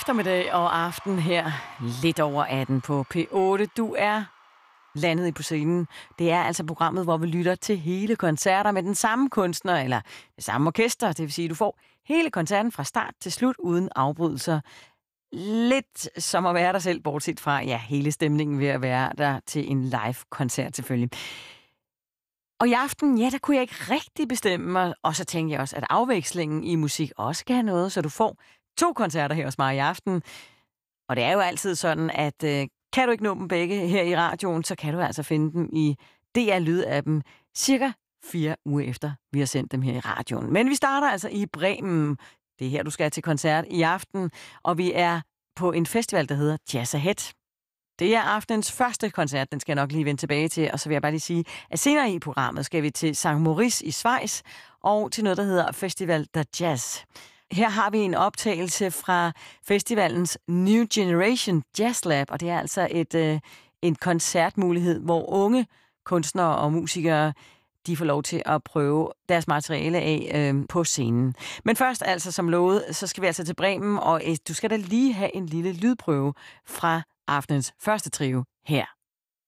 eftermiddag og aften her, lidt over 18 på P8. Du er landet på scenen. Det er altså programmet, hvor vi lytter til hele koncerter med den samme kunstner eller det samme orkester. Det vil sige, at du får hele koncerten fra start til slut uden afbrydelser. Lidt som at være der selv, bortset fra hele stemningen ved at være der til en live-koncert selvfølgelig. Og i aften, der kunne jeg ikke rigtig bestemme mig, og så tænkte jeg også, at afvekslingen i musik også kan have noget, så du får 2 koncerter her hos mig i aften. Og det er jo altid sådan, at kan du ikke nå dem begge her i radioen, så kan du altså finde dem i DR Lyd-appen cirka 4 uger efter, vi har sendt dem her i radioen. Men vi starter altså i Bremen. Det er her, du skal til koncert i aften, og vi er på en festival, der hedder Jazz Ahead. Det er aftenens første koncert, den skal jeg nok lige vende tilbage til, og så vil jeg bare lige sige, at senere i programmet skal vi til St. Moritz i Schweiz, og til noget, der hedder Festival der Jazz. Her har vi en optagelse fra festivalens New Generation Jazz Lab, og det er altså en koncertmulighed, hvor unge kunstnere og musikere, de får lov til at prøve deres materiale af på scenen. Men først altså, som lovet, så skal vi altså til Bremen, og du skal da lige have en lille lydprøve fra aftenens første trio her.